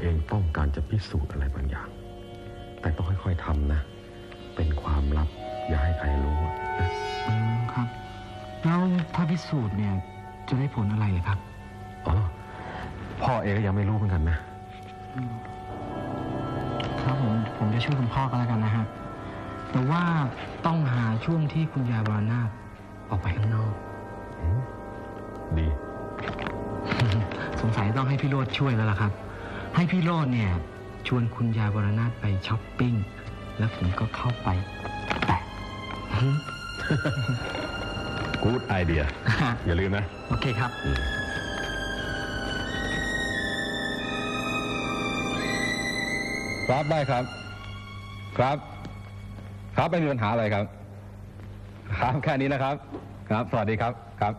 เองต้องการจะพิสูจน์อะไรบางอย่างแต่ต้องค่อยๆทำนะเป็นความลับอย่าให้ใครรู้นะครับแล้วถ้าพิสูจน์เนี่ยจะได้ผลอะไรเลยครับอ๋อพ่อเองก็ยังไม่รู้เหมือนกันนะครับผมจะช่วยคุณพ่อก็แล้วกันนะฮะแต่ว่าต้องหาช่วงที่คุณยายวรนาถออกไปข้างนอกดีสงสัยต้องให้พี่โรจน์ช่วยแล้วล่ะครับให้พี่โรจน์เนี่ยชวนคุณยายวรนาถไปช้อปปิ้งแล้วผมก็เข้าไปแต่กู๊ดไอเดียอย่าลืมนะโอเคครับครับได้ครับครับไม่มีปัญหาอะไรครับครับแค่นี้นะครับครับสวัสดีครับครับ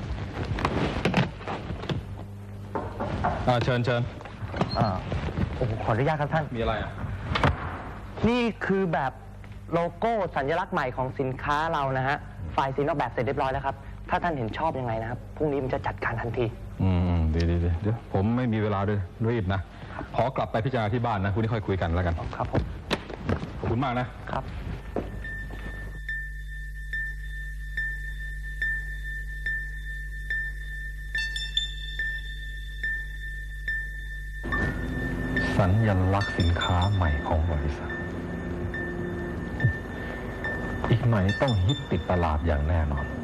เชิญโอ้โหขออนุญาตครับท่านมีอะไรอ่ะนี่คือแบบโลโก้สัญลักษณ์ใหม่ของสินค้าเรานะฮะไฟล์ซีนออกแบบเสร็จเรียบร้อยแล้วครับถ้าท่านเห็นชอบยังไงนะครับพรุ่งนี้มันจะจัดการทันทีดีเดี๋ยวผมไม่มีเวลาด้วยรีบนะขอกลับไปพิจารณาที่บ้านนะคุณนี่ค่อยคุยกันแล้วกันครับผมขอบคุณมากนะครับสัญลักษณ์สินค้าใหม่ของบริษัทอีกหน่อยต้องฮิตติดตลาดอย่างแน่นอน